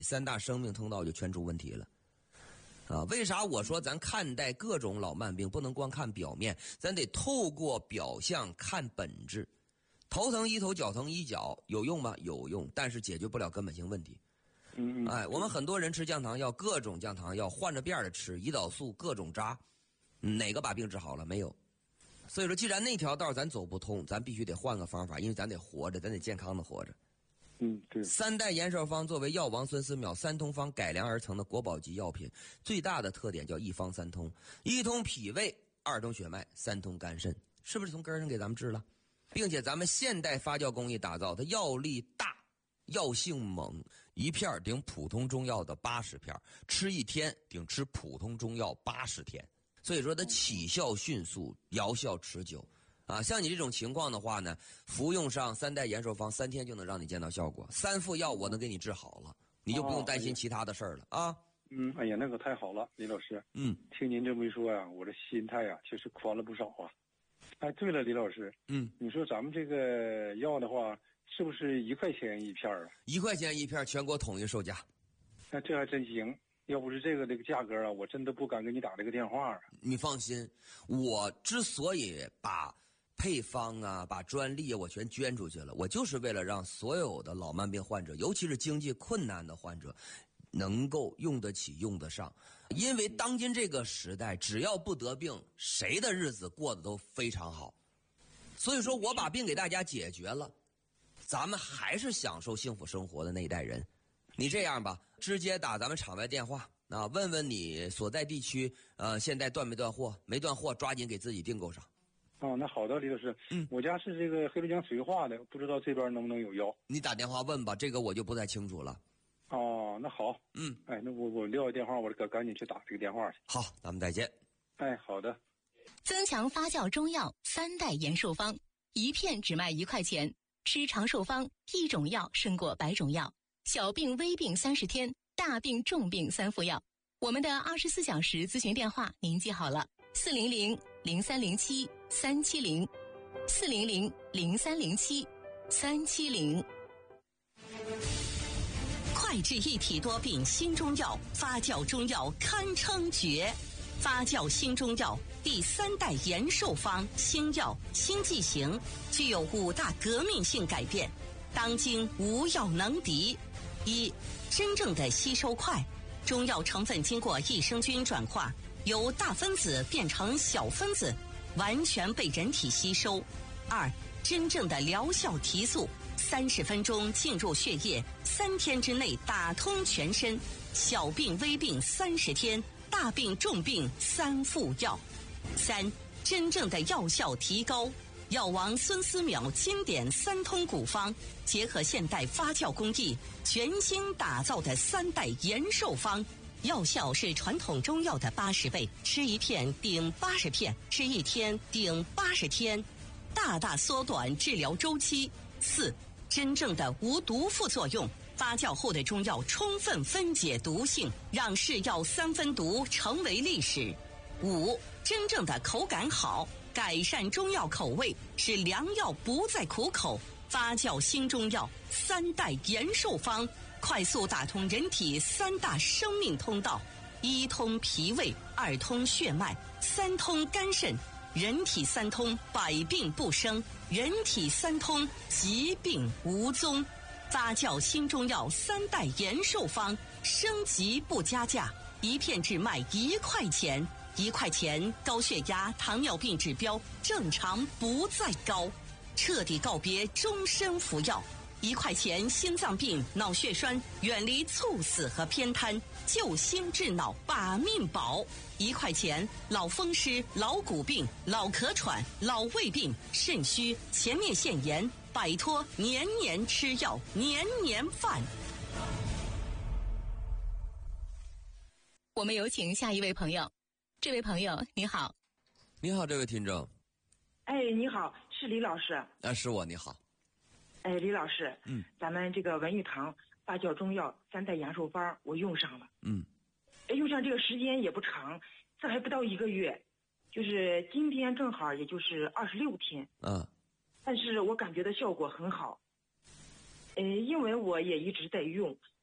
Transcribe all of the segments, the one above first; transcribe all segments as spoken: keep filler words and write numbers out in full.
三大生命通道就全出问题了。啊，为啥我说咱看待各种老慢病不能光看表面，咱得透过表象看本质。头疼医头，脚疼医脚，有用吗？有用，但是解决不了根本性问题。 嗯， 哎，我们很多人吃降糖药，各种降糖药换着遍的吃，胰岛素各种扎，哪个把病治好了？没有。所以说，既然那条道咱走不通，咱必须得换个方法，因为咱得活着，咱得健康的活着。 嗯，对。 三代延寿方作为药王孙思邈三通方改良而成的国宝级药品，最大的特点叫一方三通：一通脾胃，二通血脉，三通肝肾，是不是从根上给咱们治了？并且咱们现代发酵工艺打造，它药力大，药性猛，一片顶普通中药的八十片，吃一天顶吃普通中药八十天，所以说它起效迅速，疗效持久。啊，像你这种情况的话呢，服用上三代延寿方，三天就能让你见到效果，三副药我能给你治好了，你就不用担心其他的事儿了、哦哎、啊。 嗯，哎呀，那个太好了，李老师。 嗯， 听您这么一说呀、啊，我这心态呀、啊，其实宽了不少啊。哎，对了，李老师， 嗯， 你说咱们这个药的话，是不是一块钱一片啊？ 一块钱一片，全国统一售价。 那这还真行。要不是这个这个价格啊，我真的不敢给你打这个电话啊。 你放心，我之所以把配方啊，把专利啊，我全捐出去了。我就是为了让所有的老慢病患者，尤其是经济困难的患者，能够用得起、用得上。因为当今这个时代，只要不得病，谁的日子过得都非常好。所以说我把病给大家解决了，咱们还是享受幸福生活的那一代人。你这样吧，直接打咱们场外电话啊，问问你所在地区，呃，现在断没断货？没断货，抓紧给自己订购上。 哦，那好的，李老师， 嗯， 我家是这个黑龙江绥化的，不知道这边能不能有药？ 你打电话问吧，这个我就不太清楚了。 哦，那好， 嗯， 哎，那我我撂下电话，我赶赶紧去打这个电话去。 好，咱们再见。 哎，好的。 增强发酵中药三代延寿方，一片只卖一块钱，吃长寿方，一种药胜过百种药，小病微病三十天，大病重病三副药。我们的二十四小时咨询电话您记好了，四零零零三零七三七零，四零零零三零七三七零。 快治一体多病新中药，发酵中药堪称绝。发酵新中药第三代延寿方新药新剂型，具有五大革命性改变，当今无药能敌。一、真正的吸收快，中药成分经过益生菌转化，由大分子变成小分子，完全被人体吸收。二、真正的疗效提速，三十分钟进入血液，三天之内打通全身，小病微病三十天，大病重病三副药。三、真正的药效提高，药王孙思邈经典三通古方，结合现代发酵工艺，全新打造的三代延寿方，药效是传统中药的八十倍，吃一片顶八十片，吃一天顶八十天，大大缩短治疗周期。四、真正的无毒副作用，发酵后的中药充分分解毒性，让是药三分毒成为历史。五、真正的口感好，改善中药口味，使良药不再苦口。发酵新中药三代延寿方，快速打通人体三大生命通道：一通脾胃，二通血脉，三通肝肾。人体三通，百病不生；人体三通，疾病无踪。发酵新中药三代延寿方，升级不加价，一片只卖一块钱。一块钱，高血压、糖尿病指标正常不再高，彻底告别终身服药。一块钱，心脏病、脑血栓远离猝死和偏瘫，救心治脑把命保。一块钱，老风湿、老骨病、老咳喘、老胃病、肾虚、前列腺炎，摆脱年年吃药、年年犯。 我们有请下一位朋友。这位朋友你好。 你好，这位听众。 哎，你好，是李老师。 啊，是我，你好。 哎，李老师， 嗯， 咱们这个文玉堂发酵中药三代延寿方我用上了。 嗯， 用上这个时间也不长，这还不到一个月，就是今天正好也就是二十六天。 嗯， 但是我感觉的效果很好。呃，因为我也一直在用，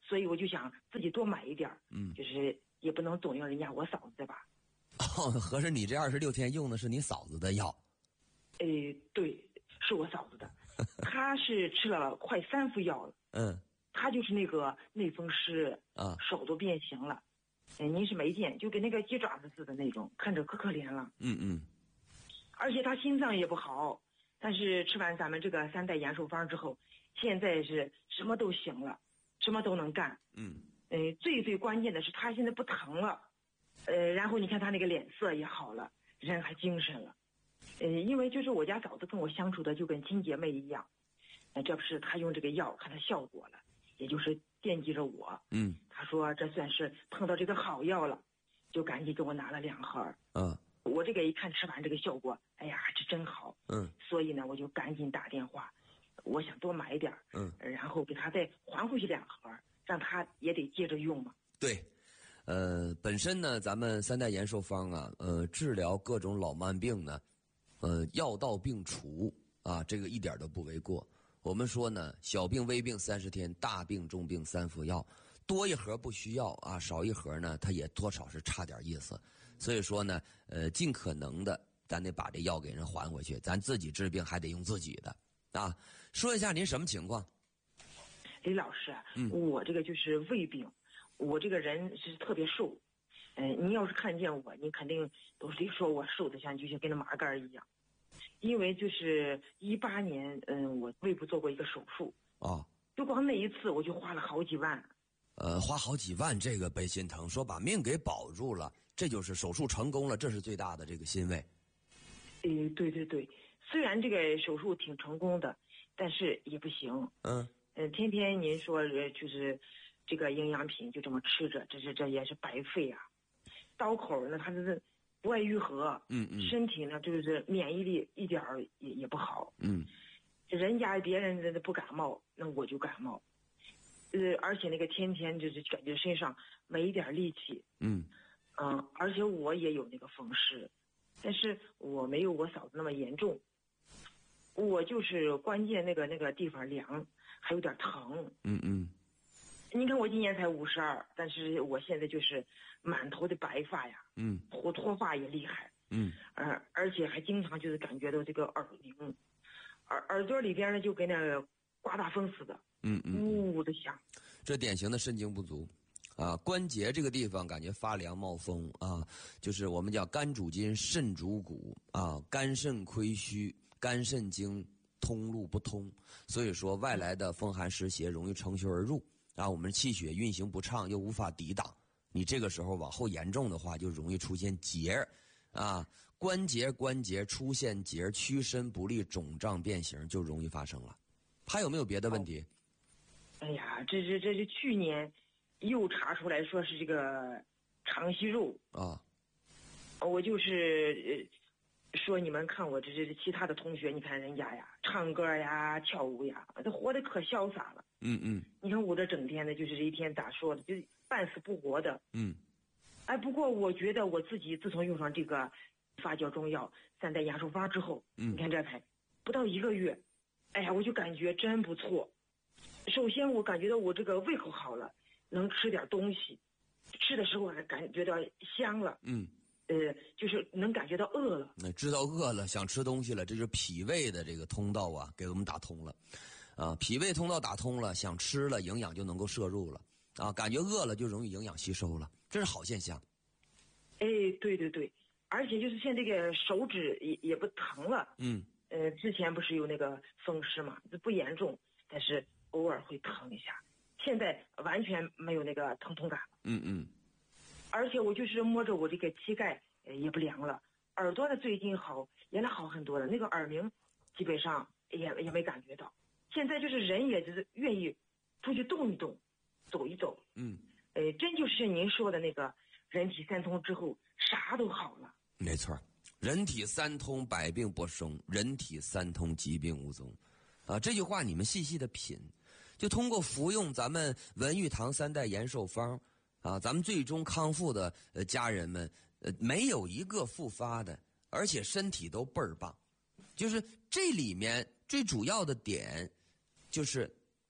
所以我就想自己多买一点， 嗯， 就是也不能总用人家我嫂子的吧。 哦，合着你这二十六天用的是你嫂子的药？ 哎，对，是我嫂子的，她是吃了快三副药了。 嗯， 她就是那个内风湿啊， 手都变形了。哎，您是没见，就跟那个鸡爪子似的那种，看着可可怜了。 嗯嗯。 而且她心脏也不好，但是吃完咱们这个三代延寿方之后，现在是什么都行了，什么都能干。 嗯。 呃，最最关键的是她现在不疼了，呃，然后你看她那个脸色也好了，人还精神了。呃，因为就是我家嫂子跟我相处的就跟亲姐妹一样，呃，这不是她用这个药看她效果了，也就是惦记着我。 嗯。 她说这算是碰到这个好药了，就赶紧给我拿了两盒。 嗯。 我这个一看吃完这个效果，哎呀，这真好。 嗯。所以呢，我就赶紧打电话，我想多买一点。 嗯。 然后给她再还回去两盒，让她也得接着用嘛。 对。呃，本身呢，咱们三代延寿方啊，呃，治疗各种老慢病呢，呃，药到病除啊，这个一点都不为过。我们说呢，小病微病三十天，大病重病三服药，多一盒不需要啊，少一盒呢，它也多少是差点意思。所以说呢，呃，尽可能的，咱得把这药给人还回去，咱自己治病还得用自己的啊。说一下您什么情况？ 李老师， 嗯， 我这个就是胃病，我这个人是特别瘦，嗯、呃，您要是看见我，您肯定都是说我瘦的像就像跟那麻杆一样，因为就是一八年，嗯、呃，我胃部做过一个手术啊， 就光那一次我就花了好几万。 呃，花好几万，这个别心疼，说把命给保住了，这就是手术成功了，这是最大的这个欣慰。 诶，对对对，虽然这个手术挺成功的，但是也不行。 嗯嗯、呃，天天您说就是这个营养品就这么吃着，这这这也是白费啊。刀口呢，它是不爱愈合， 嗯嗯， 身体呢就是免疫力一点儿也也不好。 嗯， 人家别人不感冒，那我就感冒。呃，而且那个天天就是感觉身上没一点力气。 嗯嗯，而且我也有那个风湿，但是我没有我嫂子那么严重。我就是关键那个那个地方凉，还有点疼。 嗯嗯。 你看我今年才五十二，但是我现在就是满头的白发呀。 嗯。 脱脱发也厉害。 嗯。 而而且还经常就是感觉到这个耳鸣，耳耳朵里边呢就跟那个刮大风似的。 嗯嗯， 呜呜的响， 这典型的肾精不足，啊，关节这个地方感觉发凉冒风啊，就是我们叫肝主筋，肾主骨啊，肝肾亏虚，肝肾经通路不通，所以说外来的风寒湿邪容易乘虚而入啊，我们气血运行不畅又无法抵挡，你这个时候往后严重的话，就容易出现结儿啊，关节关节出现结儿，屈伸不利，肿胀变形就容易发生了。还有没有别的问题？ 哎呀，这这这是去年又查出来说是这个肠息肉啊， 我就是说你们看我这这其他的同学，你看人家呀，唱歌呀、跳舞呀，这活得可潇洒了。 嗯嗯。 你看我这整天的，就是这一天咋说的，就半死不活的。 嗯。 哎，不过我觉得我自己自从用上这个发酵中药三代延寿方之后， 嗯， 你看这才不到一个月，哎呀，我就感觉真不错。首先我感觉到我这个胃口好了，能吃点东西，吃的时候还感觉到香了。 嗯， 呃，就是能感觉到饿了。 那知道饿了，想吃东西了，这就是脾胃的这个通道啊，给我们打通了，啊，脾胃通道打通了，想吃了，营养就能够摄入了，啊，感觉饿了就容易营养吸收了，这是好现象。 哎，对对对，而且就是现在这个手指也也不疼了。 嗯。 呃，之前不是有那个风湿嘛，不严重，但是偶尔会疼一下，现在完全没有那个疼痛感。 嗯嗯。 而且我就是摸着我这个膝盖，呃，也不凉了，耳朵呢最近好，原来好很多了，那个耳鸣基本上也也没感觉到。现在就是人也就是愿意出去动一动，走一走。 嗯。 呃，真就是您说的那个人体三通之后，啥都好了。 没错。人体三通，百病不生；人体三通，疾病无踪。啊，这句话你们细细的品，就通过服用咱们文玉堂三代延寿方，啊，咱们最终康复的呃家人们，呃，没有一个复发的，而且身体都倍儿棒。就是这里面最主要的点，就是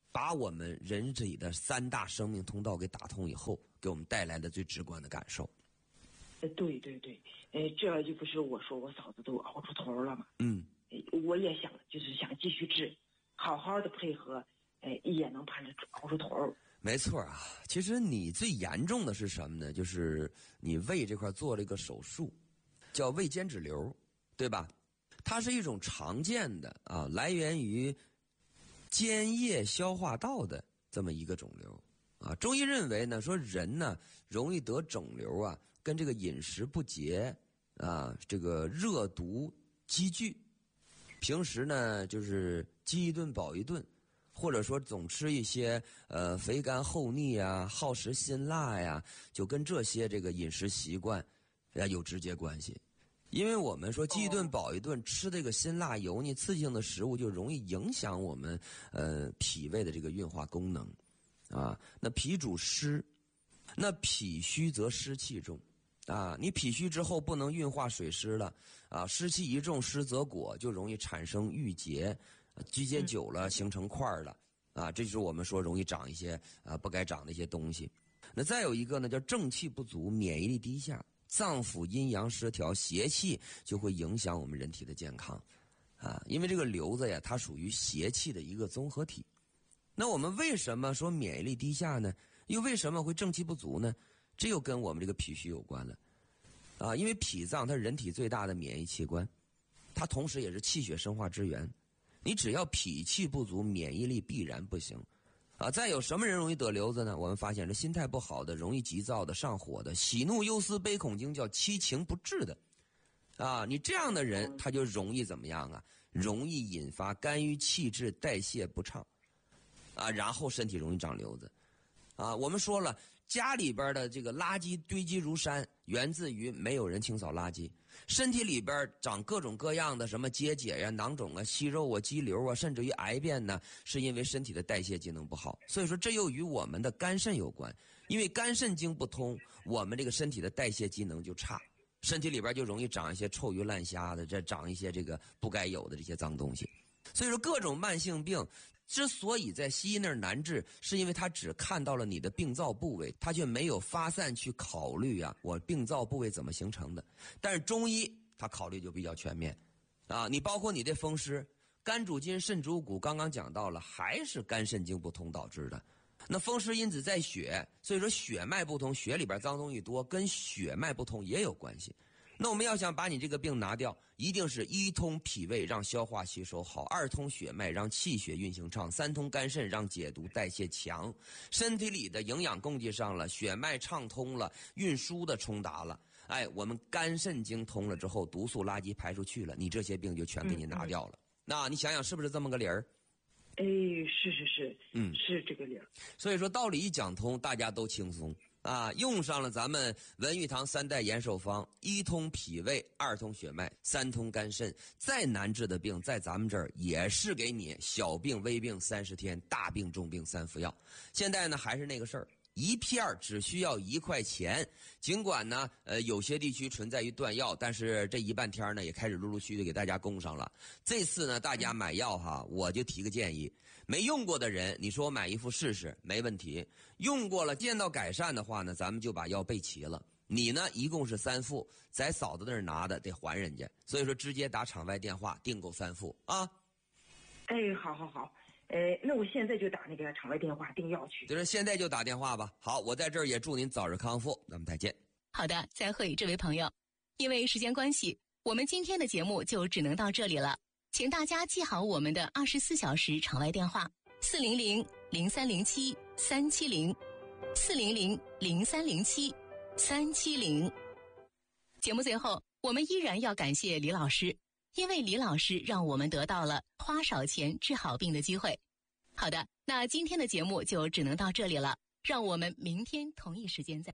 把我们人体的三大生命通道给打通以后，给我们带来的最直观的感受。 呃，对对对，呃，这就不是我说我嫂子都熬出头了嘛。 嗯， 我也想就是想继续治，好好的配合，呃，也能盼着熬出头。 没错啊，其实你最严重的是什么呢？就是你胃这块做了一个手术，叫胃间脂瘤，对吧？它是一种常见的啊，来源于间叶消化道的这么一个肿瘤啊。中医认为呢，说人呢容易得肿瘤啊，跟这个饮食不节啊，这个热毒积聚，平时呢就是饥一顿饱一顿。或者说总吃一些呃肥甘厚腻啊、好食辛辣呀，就跟这些这个饮食习惯啊有直接关系。因为我们说饥一顿饱一顿，吃这个辛辣油腻刺激性的食物，就容易影响我们呃脾胃的这个运化功能啊。那脾主湿，那脾虚则湿气重啊。你脾虚之后不能运化水湿了啊，湿气一重，湿则裹，就容易产生郁结。积结久了形成块了啊，这就是我们说容易长一些啊不该长的一些东西。那再有一个呢，叫正气不足，免疫力低下，脏腑阴阳失调，邪气就会影响我们人体的健康啊。因为这个瘤子呀，它属于邪气的一个综合体。那我们为什么说免疫力低下呢？又为什么会正气不足呢？这又跟我们这个脾虚有关了啊。因为脾脏它是人体最大的免疫器官，它同时也是气血生化之源。你只要脾气不足，免疫力必然不行，啊！再有什么人容易得瘤子呢？我们发现这心态不好的、容易急躁的、上火的、喜怒忧思悲恐惊叫七情不治的，啊！你这样的人他就容易怎么样啊？容易引发肝郁气滞、代谢不畅，啊，然后身体容易长瘤子，啊！我们说了，家里边的这个垃圾堆积如山，源自于没有人清扫垃圾。身体里边长各种各样的什么结节呀、囊肿啊、息肉啊、肌瘤啊，甚至于癌变呢，是因为身体的代谢机能不好。所以说这又与我们的肝肾有关，因为肝肾经不通，我们这个身体的代谢机能就差，身体里边就容易长一些臭鱼烂虾的，这长一些这个不该有的这些脏东西。所以说各种慢性病之所以在西医那儿难治，是因为他只看到了你的病灶部位，他却没有发散去考虑啊，我病灶部位怎么形成的。但是中医他考虑就比较全面，啊，你包括你这风湿，肝主筋，肾主骨，刚刚讲到了，还是肝肾经不通导致的。那风湿因子在血，所以说血脉不通，血里边脏东西多，跟血脉不通也有关系。那我们要想把你这个病拿掉，一定是一通脾胃让消化吸收好，二通血脉让气血运行畅，三通肝肾让解毒代谢强，身体里的营养供给上了，血脉畅通了，运输的充达了，哎，我们肝肾经通了之后，毒素垃圾排出去了，你这些病就全给你拿掉了。嗯、那你想想是不是这么个理儿？ 哎，是是是，嗯，是这个理儿。 所以说道理一讲通，大家都轻松。啊，用上了咱们文玉堂三代延寿方，一通脾胃，二通血脉，三通肝肾。再难治的病，在咱们这儿也是给你小病微病三十天，大病重病三服药。现在呢还是那个事儿，一片只需要一块钱。尽管呢，呃，有些地区存在于断药，但是这一半天呢也开始陆陆续续给大家供上了。这次呢，大家买药哈，我就提个建议。没用过的人，你说我买一副试试，没问题。用过了，见到改善的话呢，咱们就把药备齐了。你呢，一共是三副，在嫂子那儿拿的得还人家，所以说直接打场外电话订购三副啊。 哎，好好好，呃，那我现在就打那个场外电话订药去。 就是现在就打电话吧。好，我在这儿也祝您早日康复，咱们再见。 好的，再会，这位朋友。因为时间关系，我们今天的节目就只能到这里了。请大家记好我们的二十四小时场外电话：四零零零三零七三七零，四零零零三零七三七零。节目最后，我们依然要感谢李老师，因为李老师让我们得到了花少钱治好病的机会。好的，那今天的节目就只能到这里了，让我们明天同一时间再。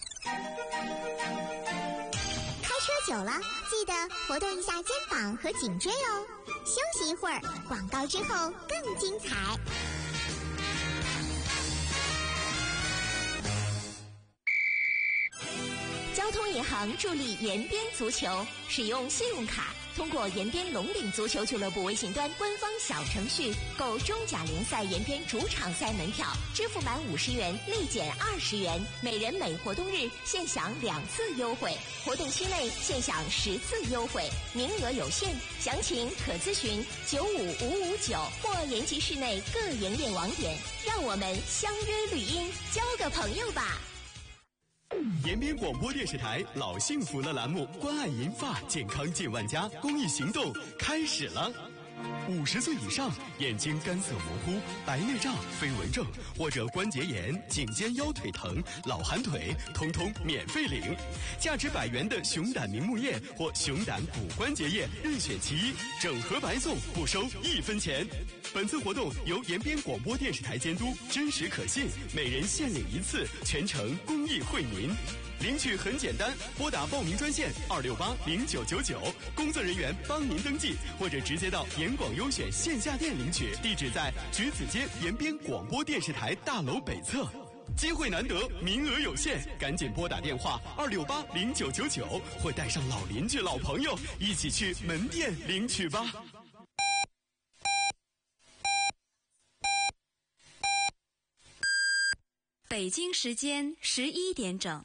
开车久了，记得活动一下肩膀和颈椎哦。休息一会儿，广告之后更精彩。交通银行助力延边足球，使用信用卡、 通过延边龙岭足球俱乐部微信端官方小程序购中甲联赛延边主场赛门票，支付满五十元立减二十元，每人每活动日现享两次优惠，活动期内现享十次优惠，名额有限，详情可咨询九五五五九或延吉市内各营业网点。让我们相约绿荫，交个朋友吧。 延边广播电视台老幸福了栏目关爱银发健康近万家公益行动开始了。五十岁以上眼睛干涩模糊、白内障、飞蚊症或者关节炎、颈肩腰腿疼、老寒腿，通通免费领。价值百元的熊胆明目液或熊胆骨关节液任选其一，整盒白送，不收一分钱。本次活动由延边广播电视台监督，真实可信，每人限领一次，全程公益惠民。领取很简单，拨打报名专线二六八零九九九，工作人员帮您登记，或者直接到延广优选线下店领取，地址在橘子街延边广播电视台大楼北侧。机会难得，名额有限，赶紧拨打电话二六八零九九九，或带上老邻居、老朋友一起去门店领取吧。 北京时间十一点整。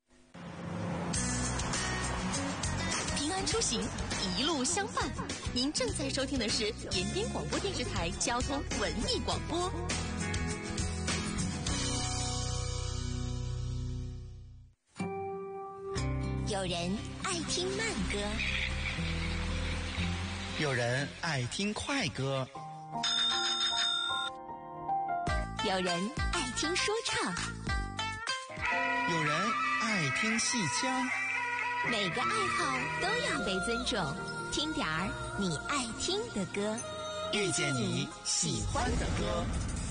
平安出行，一路相伴。您正在收听的是延边广播电视台交通文艺广播。有人爱听慢歌， 有人爱听快歌， 有人爱听说唱， 有人爱听戏腔。 每个爱好都要被尊重，听点儿你爱听的歌， 遇见你喜欢的歌。